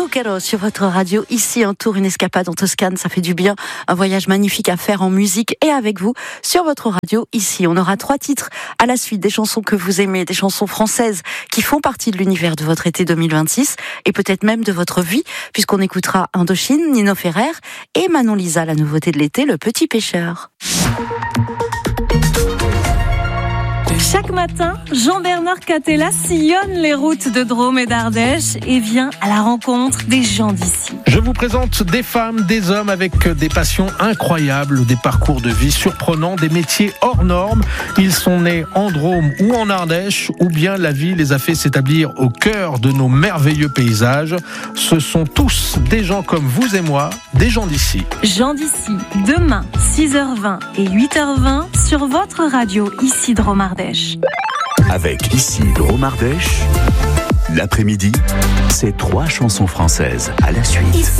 Zucchero sur votre radio. Ici, un tour, une escapade en Toscane, ça fait du bien. Un voyage magnifique à faire en musique et avec vous sur votre radio. Ici, on aura 3 titres à la suite, des chansons que vous aimez, des chansons françaises qui font partie de l'univers de votre été 2026 et peut-être même de votre vie, puisqu'on écoutera Indochine, Nino Ferrer et Manon Lisa, la nouveauté de l'été, Le Petit Pêcheur. Chaque matin, Jean-Bernard Catella sillonne les routes de Drôme et d'Ardèche et vient à la rencontre des gens d'ici. Je vous présente des femmes, des hommes avec des passions incroyables, des parcours de vie surprenants, des métiers hors normes. Ils sont nés en Drôme ou en Ardèche, ou bien la vie les a fait s'établir au cœur de nos merveilleux paysages. Ce sont tous des gens comme vous et moi, des gens d'ici. Gens d'ici, demain, 6h20 et 8h20 sur votre radio, ici Drôme Ardèche. Avec ici Drôme Ardèche, l'après-midi, c'est 3 chansons françaises à la suite.